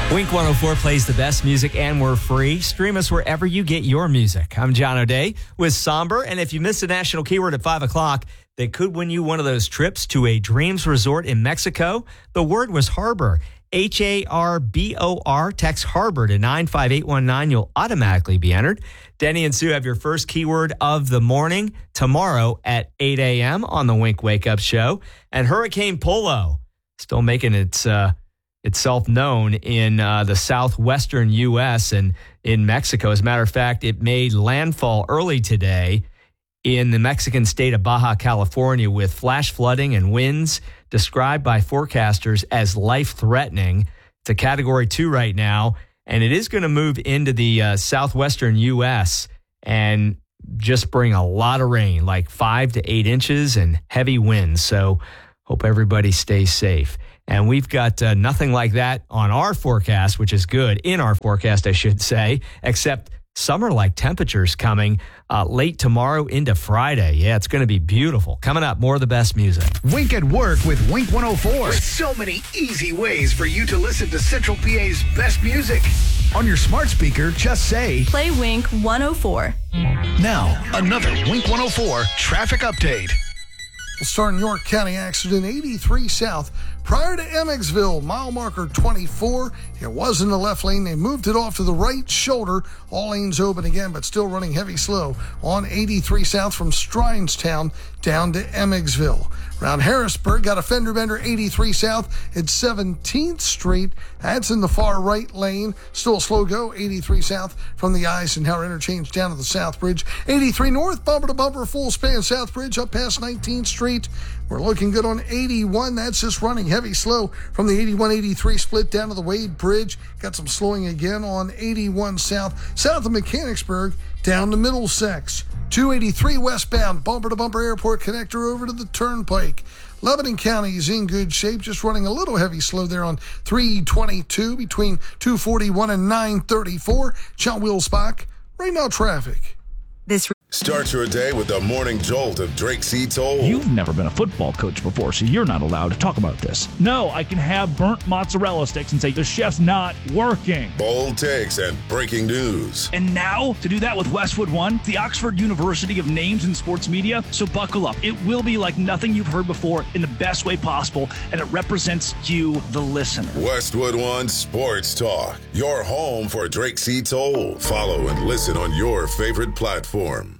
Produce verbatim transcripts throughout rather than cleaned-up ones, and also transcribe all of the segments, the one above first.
Wink one oh four plays the best music, and we're free. Stream us wherever you get your music. I'm John O'Day with Somber, and if you missed the national keyword at five o'clock, they could win you one of those trips to a Dreams Resort in Mexico. The word was harbor, H A R B O R. Text harbor to nine five eight one nine. You'll automatically be entered. Denny and Sue have your first keyword of the morning tomorrow at eight a.m. on the Wink Wake Up Show. And Hurricane Polo still making its... Uh, itself known in uh, the southwestern U S and in Mexico. As a matter of fact, it made landfall early today in the Mexican state of Baja California with flash flooding and winds described by forecasters as life-threatening. It's a Category two right now, and it is going to move into the uh, southwestern U S and just bring a lot of rain, like five to eight inches and heavy winds. So hope everybody stays safe. And we've got uh, nothing like that on our forecast, which is good, in our forecast, I should say, except summer-like temperatures coming uh, late tomorrow into Friday. Yeah, it's going to be beautiful. Coming up, more of the best music. Wink at Work with Wink one oh four. With so many easy ways for you to listen to Central P A's best music. On your smart speaker, just say, play Wink one oh four. Now, another Wink one oh four traffic update. We'll start in York County. Accident eighty-three South. Prior to Emmetsville, mile marker twenty-four. It was in the left lane. They moved it off to the right shoulder. All lanes open again, but still running heavy slow on eighty-three South from Strinestown down to Emmetsville. Around Harrisburg, got a fender bender eighty-three South at seventeenth Street. That's in the far right lane. Still a slow go, eighty-three South from the Eisenhower interchange down to the South Bridge. eighty-three North, bumper to bumper, full span South Bridge up past nineteenth Street. We're looking good on eighty-one. That's just running heavy slow from the eighty-one eighty-three split down to the Wade Bridge. Got some slowing again on eighty-one South, south of Mechanicsburg, down to Middlesex. two eighty-three westbound, bumper to bumper airport connector over to the Turnpike. Lebanon County is in good shape, just running a little heavy slow there on three twenty-two between two forty-one and nine thirty-four. John Wilsbach, right now traffic. This Start your day with the morning jolt of Drake C. Toll. You've never been a football coach before, so you're not allowed to talk about this. No, I can have burnt mozzarella sticks and say the chef's not working. Bold takes and breaking news. And now, to do that with Westwood One, the Oxford University of Names in Sports Media, so buckle up. It will be like nothing you've heard before in the best way possible, and it represents you, the listener. Westwood One Sports Talk, your home for Drake C. Toll. Follow and listen on your favorite platform.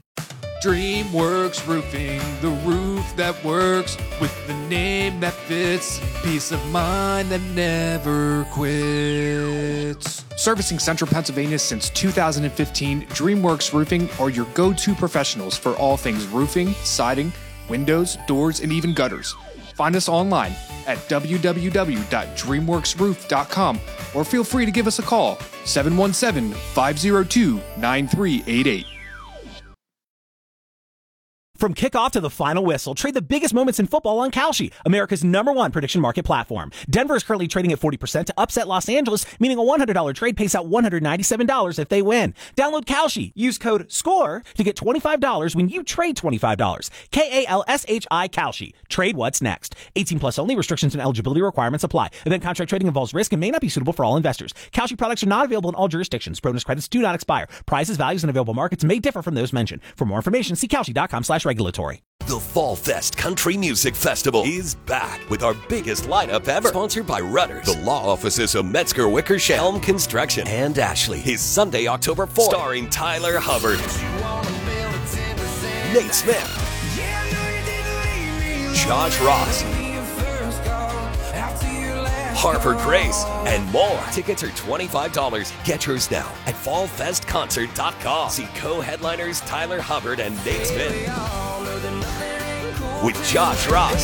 DreamWorks Roofing, the roof that works with the name that fits, peace of mind that never quits. Servicing Central Pennsylvania since two thousand fifteen, DreamWorks Roofing are your go-to professionals for all things roofing, siding, windows, doors, and even gutters. Find us online at w w w dot dreamworks roof dot com or feel free to give us a call, seven one seven, five zero two, nine three eight eight. From kickoff to the final whistle, trade the biggest moments in football on Kalshi, America's number one prediction market platform. Denver is currently trading at forty percent to upset Los Angeles, meaning a one hundred dollars trade pays out one hundred ninety-seven dollars if they win. Download Kalshi. Use code SCORE to get twenty-five dollars when you trade twenty-five dollars. K A L S H I Kalshi. Trade what's next. eighteen plus only. Restrictions and eligibility requirements apply. Event contract trading involves risk and may not be suitable for all investors. Kalshi products are not available in all jurisdictions. Bonus credits do not expire. Prices, values, and available markets may differ from those mentioned. For more information, see Kalshi dot com slash regulatory. The Fall Fest Country Music Festival is back with our biggest lineup ever. Sponsored by Rudders, the law offices of Metzger Wickersham, Helm Construction, and Ashley. Is Sunday, October fourth. Starring Tyler Hubbard, Nate Smith, Josh Ross, Harper Grace, and more. Tickets are twenty-five dollars. Get yours now at fall fest concert dot com. See co-headliners Tyler Hubbard and Nate Smith with Josh Ross,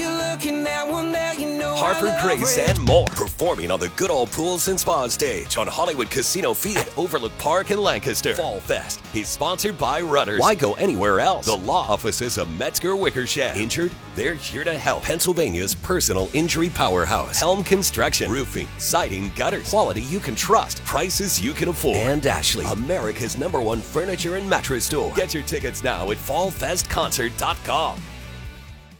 Harper Grace, and more. Performing on the Good Old Pools and Spa stage on Hollywood Casino Field at Overlook Park in Lancaster. Fall Fest is sponsored by Rudders. Why go anywhere else? The law offices of Metzger Wickersham. Injured? They're here to help. Pennsylvania's personal injury powerhouse. Helm Construction. Roofing, siding, gutters. Quality you can trust. Prices you can afford. And Ashley, America's number one furniture and mattress store. Get your tickets now at fall fest concert dot com.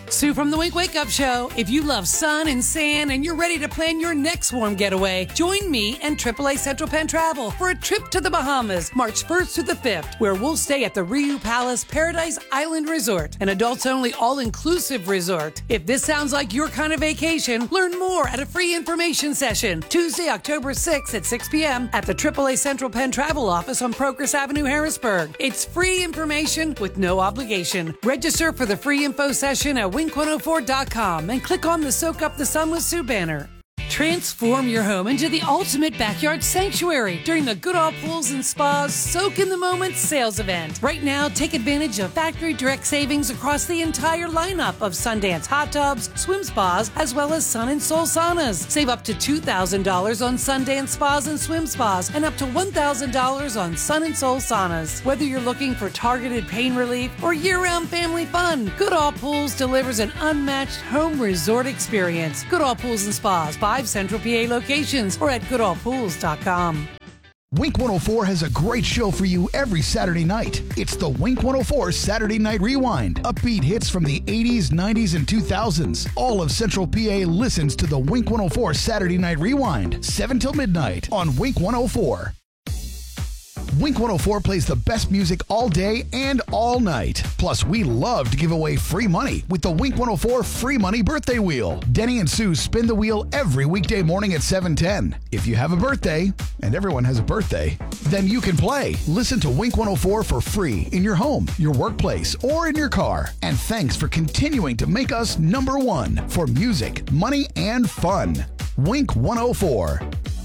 Sue from the Wink Wake Up Show. If you love sun and sand and you're ready to plan your next warm getaway, join me and triple A Central Penn Travel for a trip to the Bahamas, March first to the fifth, where we'll stay at the Riu Palace Paradise Island Resort, an adults-only all-inclusive resort. If this sounds like your kind of vacation, learn more at a free information session Tuesday, October sixth at six p.m. at the triple A Central Penn Travel office on Procris Avenue, Harrisburg. It's free information with no obligation. Register for the free info session at wink one oh four dot com and click on the Soak Up the Sun with Sue banner. Transform your home into the ultimate backyard sanctuary during the Goodall Pools and Spas Soak in the Moment sales event. Right now, take advantage of factory direct savings across the entire lineup of Sundance hot tubs, swim spas, as well as sun and soul saunas. Save up to two thousand dollars on Sundance spas and swim spas and up to one thousand dollars on sun and soul saunas. Whether you're looking for targeted pain relief or year-round family fun, Goodall Pools delivers an unmatched home resort experience. Goodall Pools and Spas, five Central P A locations or at goodall pools dot com. Wink one oh four has a great show for you every Saturday night. It's the Wink one oh four Saturday Night Rewind. Upbeat hits from the eighties, nineties, and two thousands. All of Central P A listens to the Wink one oh four Saturday Night Rewind, seven till midnight on Wink one oh four. Wink one oh four plays the best music all day and all night. Plus, we love to give away free money with the Wink one oh four Free Money Birthday Wheel. Denny and Sue spin the wheel every weekday morning at seven ten. If you have a birthday, and everyone has a birthday, then you can play. Listen to Wink one oh four for free in your home, your workplace, or in your car. And thanks for continuing to make us number one for music, money, and fun. Wink one oh four.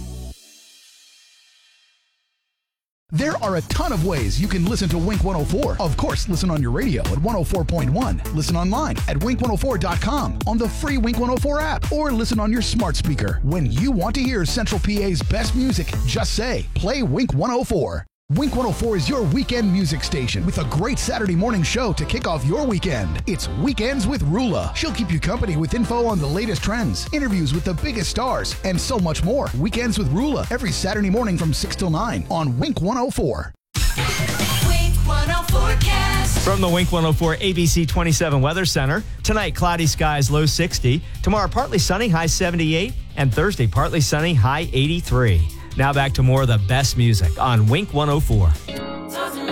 There are a ton of ways you can listen to Wink one oh four. Of course, listen on your radio at one oh four point one. Listen online at wink one oh four dot com on the free Wink one oh four app. Or listen on your smart speaker. When you want to hear Central P A's best music, just say, play Wink one oh four. Wink one oh four is your weekend music station with a great Saturday morning show to kick off your weekend. It's Weekends with Rula. She'll keep you company with info on the latest trends, interviews with the biggest stars, and so much more. Weekends with Rula every Saturday morning from six till nine on Wink one oh four. Wink one oh four cast. From the Wink one oh four A B C twenty-seven Weather Center, tonight cloudy skies, low sixty. Tomorrow partly sunny, high seventy-eight. And Thursday partly sunny, high eighty-three. Now back to more of the best music on Wink one oh four.